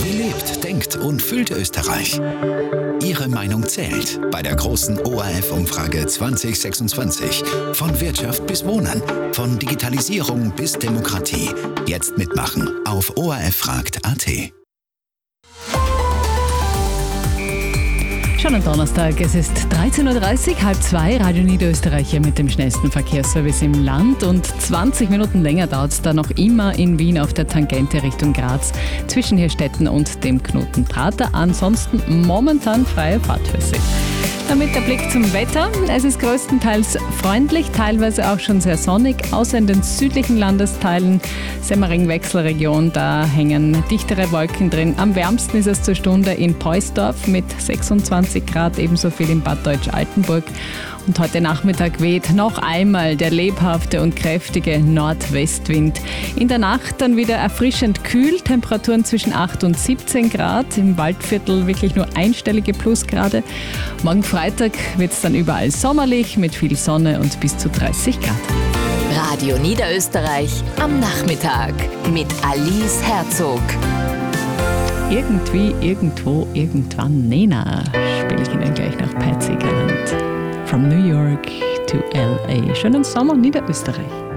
Wie lebt, denkt und fühlt Österreich? Ihre Meinung zählt bei der großen ORF-Umfrage 2026. Von Wirtschaft bis Wohnen, von Digitalisierung bis Demokratie. Jetzt mitmachen auf orffragt.at. Schon am Donnerstag, es ist 13.30 Uhr, 1:30, Radio Niederösterreich hier mit dem schnellsten Verkehrsservice im Land und 20 Minuten länger dauert es da noch immer in Wien auf der Tangente Richtung Graz zwischen Hirstetten und dem Knoten Prater. Ansonsten momentan freie Fahrt für Sie. Damit der Blick zum Wetter. Es ist größtenteils freundlich, teilweise auch schon sehr sonnig, außer in den südlichen Landesteilen, Semmering-Wechselregion, da hängen dichtere Wolken drin. Am wärmsten ist es zur Stunde in Poisdorf mit 26 Grad, ebenso viel in Bad Deutsch-Altenburg. Und heute Nachmittag weht noch einmal der lebhafte und kräftige Nordwestwind. In der Nacht dann wieder erfrischend kühl, Temperaturen zwischen 8 und 17 Grad, im Waldviertel wirklich nur einstellige Plusgrade. Morgen Freitag wird es dann überall sommerlich mit viel Sonne und bis zu 30 Grad. Radio Niederösterreich am Nachmittag mit Alice Herzog. Irgendwie, irgendwo, irgendwann, Nena, spiele ich Ihnen gleich nach Patsy Gallant. From New York to L.A. Schönen Sommer, Niederösterreich.